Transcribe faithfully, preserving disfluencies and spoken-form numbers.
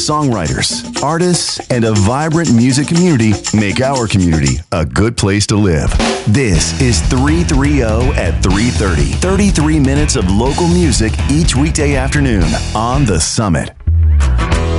songwriters, artists, and a vibrant music community make our community a good place to live. This is three thirty at three thirty. thirty-three minutes of local music each weekday afternoon on The Summit.